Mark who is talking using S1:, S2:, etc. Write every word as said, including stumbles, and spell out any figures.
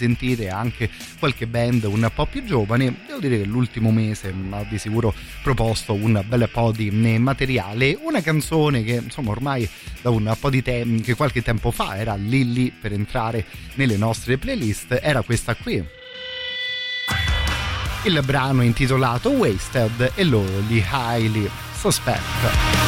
S1: risentire anche qualche band un po' più giovane. Devo dire che l'ultimo mese ha di sicuro proposto un bel po' di materiale. Una canzone che insomma ormai da un po' di tempo, che qualche tempo fa era lì lì per entrare nelle nostre playlist, era questa qui. Il brano intitolato Wasted e loro gli Highly Suspect.